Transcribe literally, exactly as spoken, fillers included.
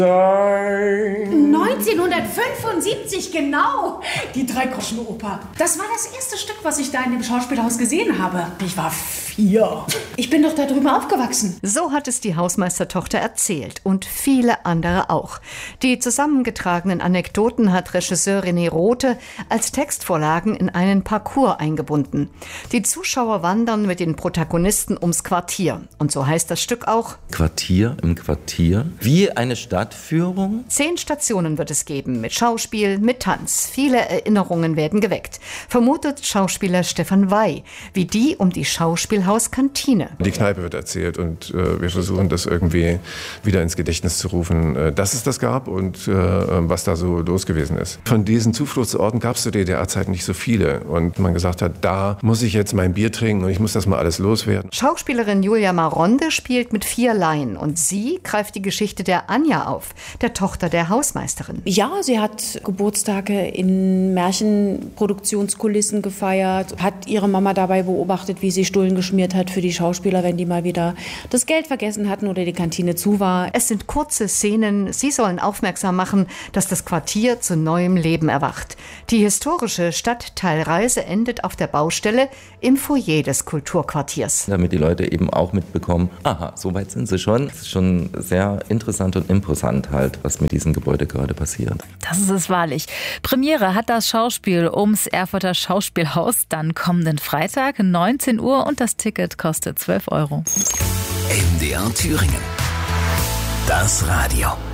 neunzehnhundertfünfundsiebzig, genau. Die Dreigroschenoper. Das war das erste Stück, was ich da in dem Schauspielhaus gesehen habe. Ich war vier. Ich bin doch da drüben aufgewachsen. So hat es die Hausmeistertochter erzählt und viele andere auch. Die zusammengetragenen Anekdoten hat Regisseur René Rothe als Textvorlagen in einen Parcours eingebunden. Die Zuschauer wandern mit den Protagonisten ums Quartier. Und so heißt das Stück auch Quartier im Quartier. Wie eine Stadtführung. Zehn Stationen wird es geben, mit Schauspiel, mit Tanz. Viele Erinnerungen werden geweckt. Vermutet Schauspieler Stefan Wey, wie die um die Schauspielhauskantine. Die Kneipe wird erzählt und äh, wir versuchen das irgendwie wieder ins Gedächtnis zu rufen, äh, dass es das gab und äh, was da so los gewesen ist. Von diesen Zufluchtsorten gab es zu D D R-Zeiten nicht so viele und man gesagt hat, da muss ich jetzt mein Bier trinken und ich muss das mal alles loswerden. Schauspielerin Julia Maronde spielt mit vier Laien und sie greift die Geschichte der Anja auf, der Tochter der Hausmeisterin. Ja, sie hat Geburtstage in Märchenproduktionskulissen gefeiert, hat ihre Mama dabei beobachtet, wie sie Stullen geschmiert hat für die Schauspieler, wenn die mal wieder das Geld vergessen hatten oder die Kantine zu war. Es sind kurze Szenen, sie sollen aufmerksam machen, dass das Quartier zu neuem Leben erwacht. Die historische Stadtteilreise endet auf der Baustelle im Foyer des Kulturquartiers. Damit die Leute eben auch mitbekommen, aha, so weit sind sie schon. Es ist schon sehr interessant und imposant halt, was mit diesem Gebäude gerade passiert. Das ist es wahrlich. Premiere hat das Schauspiel ums Erfurter Schauspielhaus dann kommenden Freitag, neunzehn Uhr und das Ticket kostet zwölf Euro. M D R Thüringen. Das Radio.